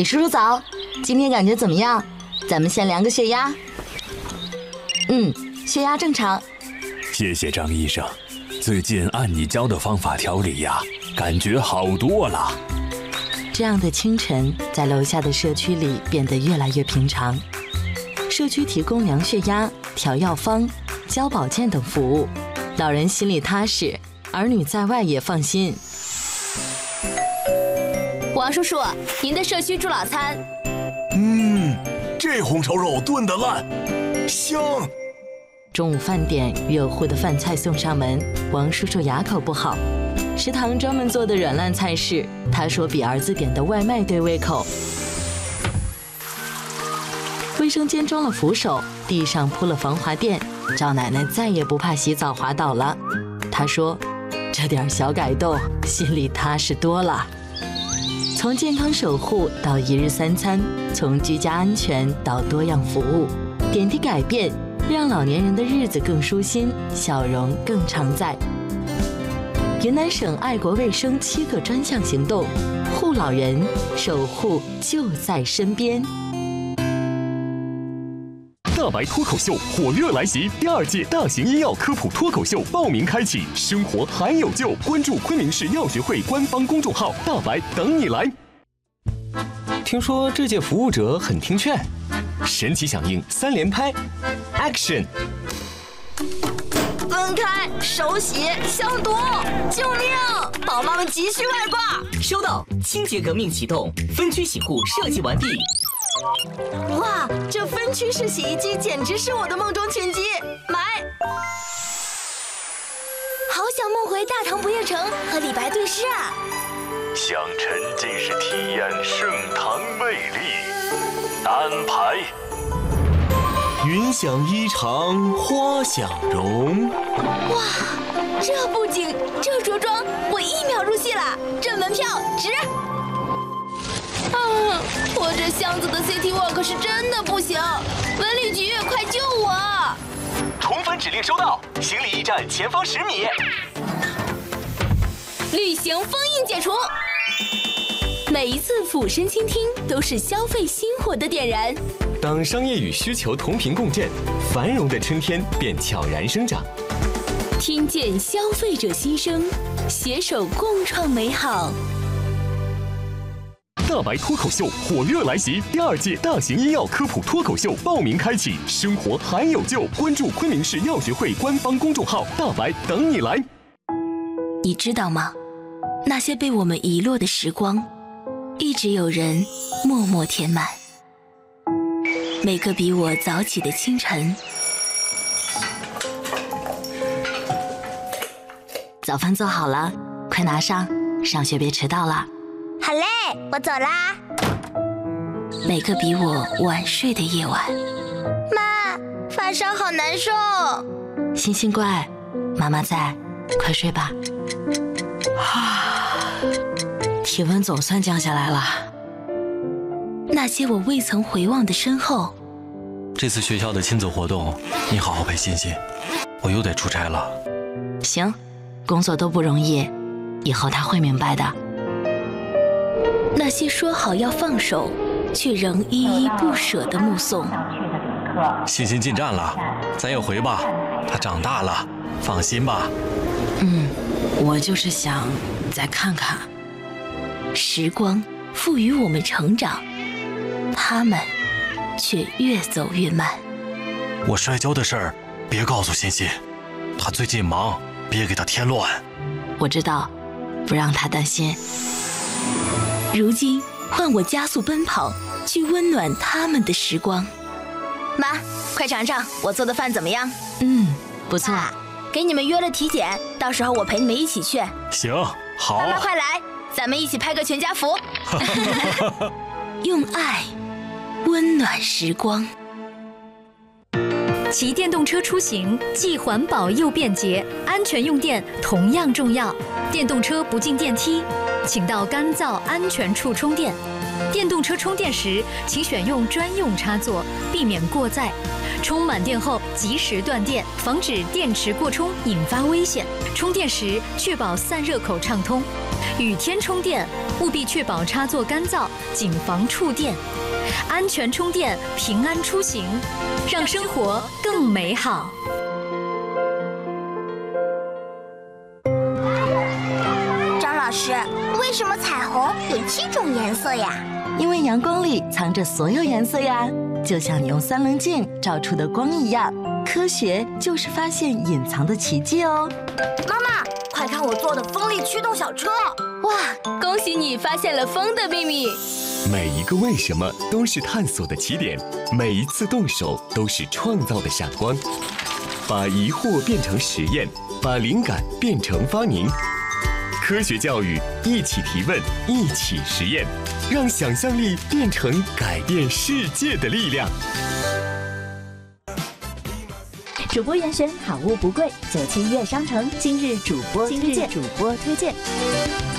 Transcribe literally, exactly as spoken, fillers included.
李叔叔早，今天感觉怎么样？咱们先量个血压。嗯，血压正常。 谢谢张医生，最近按你教的方法调理呀，感觉好多了。 这样的清晨，在楼下的社区里变得越来越平常。社区提供量血压、调药方、教保健等服务，老人心里踏实，儿女在外也放心。 王叔叔，您的社区猪脑餐。 嗯，这红烧肉炖得烂，香。 中午饭点，热乎的饭菜送上门，王叔叔哑口不好。食堂专门做的软烂菜式，他说比儿子点的外卖对胃口。卫生间装了扶手，地上铺了防滑垫，赵奶奶再也不怕洗澡滑倒了。她说，这点小改动，心里踏实多了。从健康守护到一日三餐，从居家安全到多样服务，点滴改变，让老年人的日子更舒心，笑容更常在。云南省爱国卫生七个专项行动，护老人，守护就在身边。 大白脱口秀火热来袭，第二届大型医药科普脱口秀报名开启，生活还有救，关注昆明市药学会官方公众号，大白等你来。 听说这届服务者很听劝， 神奇响应三连拍 ，Action！ 分开，手洗，消毒，救命！宝妈们急需外挂。 收到，清洁革命启动，分区洗护设计完毕。 哇，这分区式洗衣机简直是我的梦中情机，买！好想梦回大唐不夜城和李白对诗啊！ 想沉浸式体验盛唐魅力，安排。 云想衣裳花想容。 哇，这布景，这着装，我一秒入戏了，这门票值！啊，我这箱子的 City Walk 是真的不行，文旅局快救我！ 重返指令收到，行李驿站前方十米。 旅行封印解除。每一次俯身倾听，都是消费心火的点燃。 当商业与需求同频共振，繁荣的春天便悄然生长。 听见消费者心声，携手共创美好。 大白脱口秀火热来袭，第二届大型医药科普脱口秀报名开启，生活还有救，关注昆明市药学会官方公众号，大白等你来。 你知道吗？那些被我们遗落的时光，一直有人默默填满。每个比我早起的清晨，早饭做好了，快拿上，上学别迟到了。 好嘞，我走啦。 每个比我晚睡的夜晚， 妈，发烧好难受。 星星乖，妈妈在，快睡吧。啊，体温总算降下来了。 那些我未曾回望的身后。 这次学校的亲子活动，你好好陪欣欣，我又得出差了。 行，工作都不容易，以后他会明白的。 那些说好要放手，却仍依依不舍的目送。 欣欣进站了，咱也回吧，她长大了，放心吧。 嗯，我就是想再看看。 时光赋予我们成长，他们却越走越慢。 我摔跤的事儿别告诉欣欣，她最近忙，别给她添乱。 我知道，不让她担心。 如今换我加速奔跑，去温暖他们的时光。妈，快尝尝我做的饭怎么样？ 嗯，不错。 啊，给你们约了体检，到时候我陪你们一起去。 行，好。 妈妈快来，咱们一起拍个全家福。用爱温暖时光。 骑电动车出行既环保又便捷，安全用电同样重要。电动车不进电梯，请到干燥安全处充电。电动车充电时，请选用专用插座，避免过载。充满电后及时断电，防止电池过充引发危险。充电时确保散热口畅通。 雨天充电，务必确保插座干燥，谨防触电。安全充电，平安出行，让生活更美好。 张老师，为什么彩虹有七种颜色呀？ 因为阳光里藏着所有颜色呀，就像你用三棱镜照出的光一样。科学就是发现隐藏的奇迹哦。 妈妈，快看我做的风力驱动小车！ 哇，恭喜你发现了风的秘密！ 每一个为什么都是探索的起点，每一次动手都是创造的闪光。把疑惑变成实验，把灵感变成发明。科学教育，一起提问，一起实验，让想象力变成改变世界的力量。 主播严选，好物不贵，九七悦商城今日主播推荐，主播推荐。